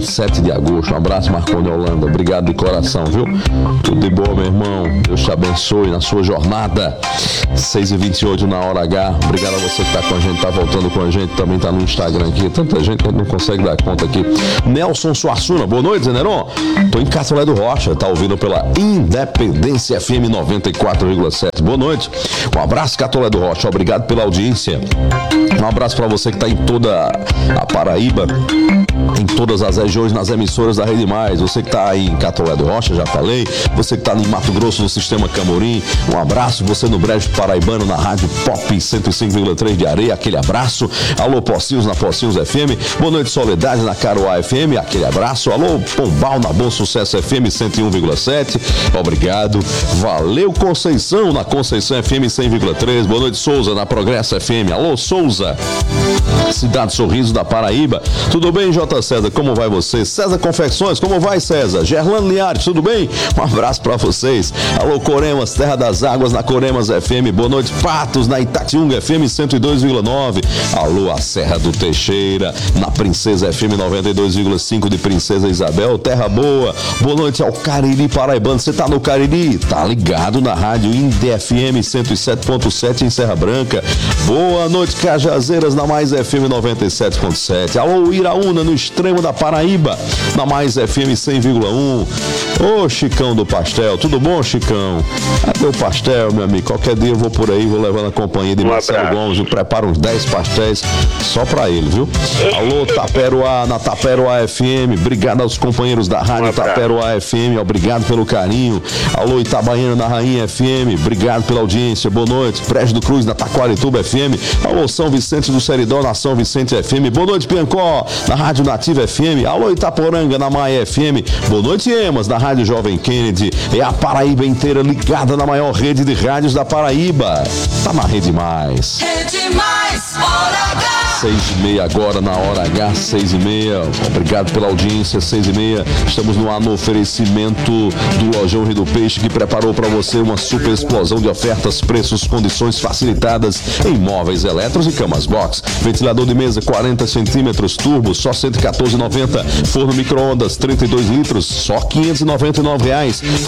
7 de agosto. Um abraço, Marconi Holanda. Obrigado de coração, viu? Tudo de boa, meu irmão. Deus te abençoe na sua jornada. 6h28 na hora H. Obrigado a você que tá com a gente, tá voltando com a gente. Também tá no Instagram aqui. Tanta gente que a gente não consegue dar conta aqui. Nelson Suassuna. Boa noite, Zeneron. Tô em Catolé do Rocha. Tá ouvindo pela Independência FM 94,7. Boa noite. Um abraço, Catolé do Rocha. Obrigado pela audiência. Um abraço para você que tá em toda a Paraíba, em todas as regiões, nas emissoras da Rede Mais. Você que está aí em Catolé do Rocha, já falei. Você que está em Mato Grosso, no Sistema Camorim. Um abraço. Você no Brejo Paraibano, na Rádio Pop 105,3 de Areia. Aquele abraço. Alô, Pocinhos, na Pocinhos FM. Boa noite, Soledade, na Caruá FM. Aquele abraço. Alô, Pombal, na Bom Sucesso FM 101,7. Obrigado. Valeu, Conceição, na Conceição FM 100,3. Boa noite, Souza, na Progresso FM. Alô, Souza. Cidade Sorriso da Paraíba. Tudo bem, J. César? Como vai você? César Confecções, como vai, César? Gerlano Liares, tudo bem? Um abraço pra vocês. Alô, Coremas, Terra das Águas, na Coremas FM. Boa noite, Patos, na Itatiunga FM 102,9. Alô, a Serra do Teixeira, na Princesa FM 92,5 de Princesa Isabel. Terra boa. Boa noite ao Cariri Paraibano. Você tá no Cariri? Tá ligado na Rádio Inde FM 107,7 em Serra Branca. Boa noite, Cajazeiras, na Mais FM 97,7. Alô, Iraúna, no extremo da Paraíba, na Mais FM 100,1. Ô, Chicão do Pastel, tudo bom, Chicão? Cadê o pastel, meu amigo? Qualquer dia eu vou por aí, vou levando a companhia de Marcelo Gomes. Eu preparo uns 10 pastéis só pra ele, viu? Alô, Taperoá, na Taperoá FM. Obrigado aos companheiros da Rádio Taperoá FM. Obrigado pelo carinho. Alô, Itabaiana, na Rainha FM. Obrigado pela audiência. Boa noite. Brejo do Cruz, na Taquarituba FM. Alô, São Vicente do Seridó, na São Vicente FM. Boa noite, Piancó, na Rádio Nativa FM. Alô, Itaporanga, na Maia FM. Boa noite, Emas, na Rádio Jovem Kennedy. É a Paraíba inteira ligada na maior rede de rádios da Paraíba. Tá na Rede Mais. Rede Mais, hora H. 6h30 agora, na hora H, 6h30. Obrigado pela audiência, 6h30. Estamos no ar no oferecimento do Lojão Rio do Peixe, que preparou para você uma super explosão de ofertas, preços, condições facilitadas em móveis eletros e camas box. Ventilador de mesa 40 centímetros turbo, só R$ 114,90. Forno micro-ondas 32 litros, só R$ 599.